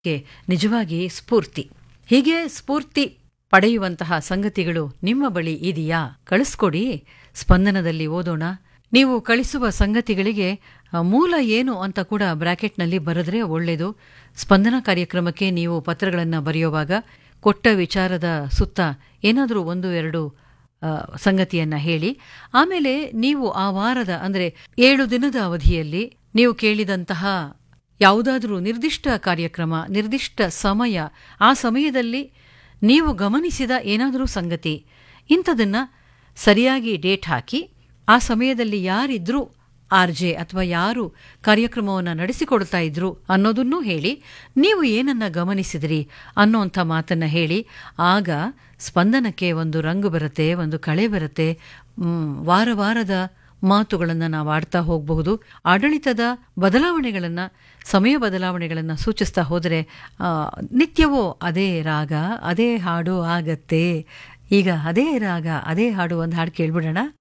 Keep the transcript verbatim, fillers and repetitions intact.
ಗೆ ನಿಜವಾಗಿ ಸ್ಫೂರ್ತಿ. ಹೀಗೆ ಸ್ಫೂರ್ತಿ ಪಡೆಯುವಂತಹ ಸಂಗತಿಗಳು ನಿಮ್ಮ ಬಳಿ ಇದೆಯಾ? ಕಳಿಸ್ಕೊಡಿ, ಸ್ಪಂದನದಲ್ಲಿ ಓದೋಣ. ನೀವು ಕಳಿಸುವ ಸಂಗತಿಗಳಿಗೆ ಮೂಲ ಏನು ಅಂತ ಕೂಡ ಬ್ರಾಕೆಟ್ನಲ್ಲಿ ಬರೆದ್ರೆ ಒಳ್ಳೆಯದು. ಸ್ಪಂದನ ಕಾರ್ಯಕ್ರಮಕ್ಕೆ ನೀವು ಪತ್ರಗಳನ್ನು ಬರೆಯುವಾಗ ಕೊಟ್ಟ ವಿಚಾರದ ಸುತ್ತ ಏನಾದರೂ ಒಂದು ಎರಡು ಸಂಗತಿಯನ್ನ ಹೇಳಿ. ಆಮೇಲೆ ನೀವು ಆ ವಾರದ ಅಂದರೆ ಏಳು ದಿನದ ಅವಧಿಯಲ್ಲಿ ನೀವು ಕೇಳಿದಂತಹ ಯಾವುದಾದ್ರೂ ನಿರ್ದಿಷ್ಟ ಕಾರ್ಯಕ್ರಮ, ನಿರ್ದಿಷ್ಟ ಸಮಯ, ಆ ಸಮಯದಲ್ಲಿ ನೀವು ಗಮನಿಸಿದ ಏನಾದರೂ ಸಂಗತಿ, ಇಂಥದನ್ನ ಸರಿಯಾಗಿ ಡೇಟ್ ಹಾಕಿ, ಆ ಸಮಯದಲ್ಲಿ ಯಾರಿದ್ರೂ ಆರ್ ಜೆ ಅಥವಾ ಯಾರು ಕಾರ್ಯಕ್ರಮವನ್ನು ನಡೆಸಿಕೊಡ್ತಾ ಇದ್ರು ಅನ್ನೋದನ್ನೂ ಹೇಳಿ, ನೀವು ಏನನ್ನ ಗಮನಿಸಿದ್ರಿ ಅನ್ನೋಂಥ ಮಾತನ್ನ ಹೇಳಿ. ಆಗ ಸ್ಪಂದನಕ್ಕೆ ಒಂದು ರಂಗು ಬರುತ್ತೆ, ಒಂದು ಕಳೆ ಬರುತ್ತೆ. ವಾರ ವಾರದ ಮಾತುಗಳನ್ನು ನಾವು ಆಡ್ತಾ ಹೋಗಬಹುದು. ಆಡಳಿತದ ಬದಲಾವಣೆಗಳನ್ನು, ಸಮಯ ಬದಲಾವಣೆಗಳನ್ನು ಸೂಚಿಸ್ತಾ ಹೋದರೆ ನಿತ್ಯವೂ ಅದೇ ರಾಗ, ಅದೇ ಹಾಡು ಆಗತ್ತೆ. ಈಗ ಅದೇ ರಾಗ, ಅದೇ ಹಾಡು, ಒಂದು ಹಾಡು ಕೇಳ್ಬಿಡೋಣ.